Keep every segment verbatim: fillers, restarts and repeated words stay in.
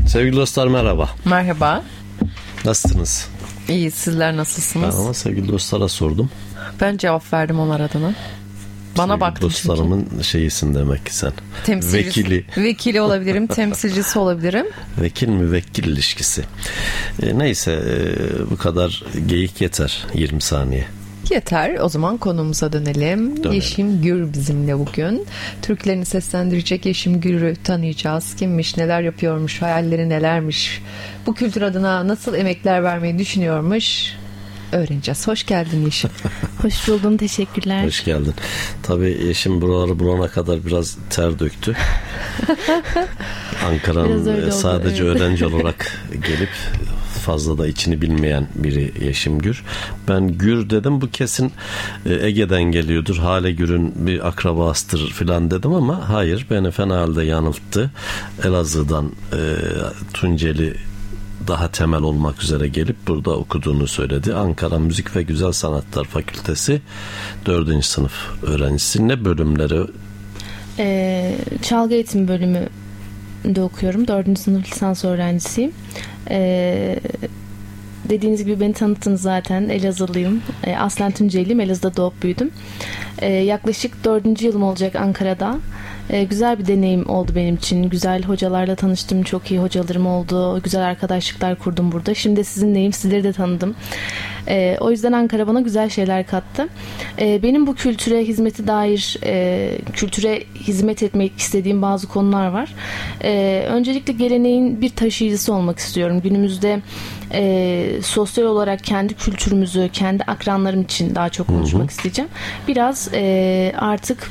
Sevgili dostlar merhaba. Merhaba. Nasılsınız? İyi, sizler nasılsınız? Ben ama sevgili dostlara sordum. Ben cevap verdim onlar adına. Bana sevgili baktın dostlarımın çünkü. şeyisin demek ki sen. Temsilcisi. Vekili. Vekili olabilirim, temsilcisi olabilirim. Vekil müvekkil ilişkisi. E, neyse e, bu kadar geyik yeter yirmi saniye. Yeter. O zaman konumuza dönelim. Dönelim. Yeşim Gür bizimle bugün. Türklerini seslendirecek Yeşim Gür'ü tanıyacağız. Kimmiş, neler yapıyormuş, hayalleri nelermiş, bu kültür adına nasıl emekler vermeyi düşünüyormuş öğreneceğiz. Hoş geldin Yeşim. Hoş buldum, teşekkürler. Hoş geldin. Tabii Yeşim buraları bulana kadar biraz ter döktü. Ankara'nın sadece oldu, evet. öğrenci olarak gelip fazla da içini bilmeyen biri Yeşim Gür. Ben Gür dedim, bu kesin Ege'den geliyordur, Hale Gür'ün bir akrabasıdır filan dedim ama hayır, beni fena halde yanılttı. Elazığ'dan e, Tunceli daha temel olmak üzere gelip burada okuduğunu söyledi. Ankara Müzik ve Güzel Sanatlar Fakültesi dördüncü sınıf öğrencisi. Ne bölümleri? Ee, çalgı eğitimi bölümünde okuyorum. dördüncü sınıf lisans öğrencisiyim. Ee, dediğiniz gibi beni tanıttınız zaten. Elazığlıyım. Ee, aslen Tunceliyim. Elazığ'da doğup büyüdüm. Ee, yaklaşık dördüncü yılım olacak Ankara'da. Ee, güzel bir deneyim oldu benim için. Güzel hocalarla tanıştım. Çok iyi hocalarım oldu. Güzel arkadaşlıklar kurdum burada. Şimdi sizinleyim. Sizleri de tanıdım. Ee, o yüzden Ankara bana güzel şeyler kattı. Ee, benim bu kültüre hizmeti dair, e, kültüre hizmet etmek istediğim bazı konular var. Ee, öncelikle geleneğin bir taşıyıcısı olmak istiyorum. Günümüzde e, sosyal olarak kendi kültürümüzü, kendi akranlarım için daha çok konuşmak hı hı. isteyeceğim. Biraz e, artık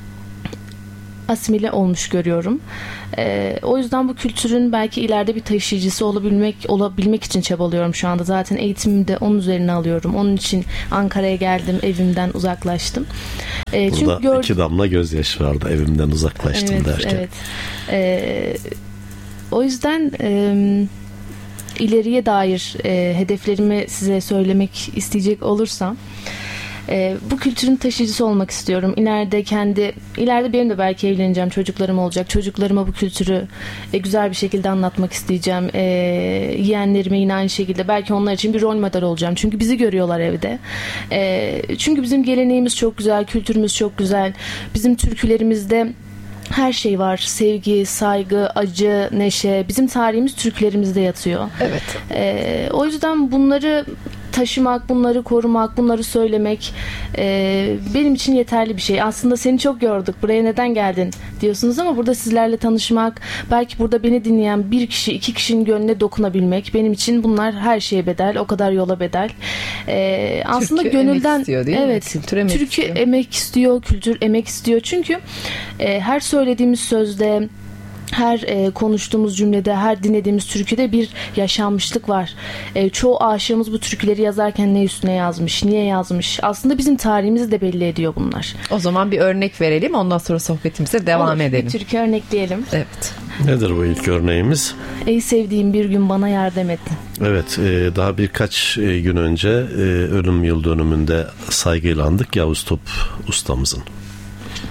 asimile olmuş görüyorum. Ee, o yüzden bu kültürün belki ileride bir taşıyıcısı olabilmek olabilmek için çabalıyorum şu anda. Zaten eğitimimi de onun üzerine alıyorum. Onun için Ankara'ya geldim, evimden uzaklaştım. Ee, Burada çünkü gör... iki damla gözyaşı vardı evimden uzaklaştım evet, derken. Evet. Ee, o yüzden e, ileriye dair e, hedeflerimi size söylemek isteyecek olursam, Ee, bu kültürün taşıyıcısı olmak istiyorum. İleride kendi, ileride benim de belki evleneceğim, çocuklarım olacak. Çocuklarıma bu kültürü e, güzel bir şekilde anlatmak isteyeceğim. E, yeğenlerime yine aynı şekilde. Belki onlar için bir rol model olacağım. Çünkü bizi görüyorlar evde. E, çünkü bizim geleneğimiz çok güzel, kültürümüz çok güzel. Bizim türkülerimizde her şey var. Sevgi, saygı, acı, neşe. Bizim tarihimiz türkülerimizde yatıyor. Evet. E, o yüzden bunları taşımak, bunları korumak, bunları söylemek e, benim için yeterli bir şey. Aslında seni çok gördük, buraya neden geldin diyorsunuz ama burada sizlerle tanışmak, belki burada beni dinleyen bir kişi, iki kişinin gönlüne dokunabilmek, benim için bunlar her şeye bedel, o kadar yola bedel. E, aslında Türkü gönülden, emek istiyor değil evet, mi? Kültür emek Türkü istiyor. emek istiyor, kültür emek istiyor. Çünkü e, her söylediğimiz sözde, her e, konuştuğumuz cümlede, her dinlediğimiz türküde bir yaşanmışlık var. E, çoğu aşığımız bu türküleri yazarken ne üstüne yazmış, niye yazmış? Aslında bizim tarihimizi de belli ediyor bunlar. O zaman bir örnek verelim, ondan sonra sohbetimize devam Olur, edelim. Bir türkü örnekleyelim. Evet. Nedir bu ilk örneğimiz? Ey sevdiğim bir gün bana yardım ettin. Evet, e, daha birkaç gün önce e, ölüm yıl dönümünde saygıyla andık Yavuz Top ustamızın.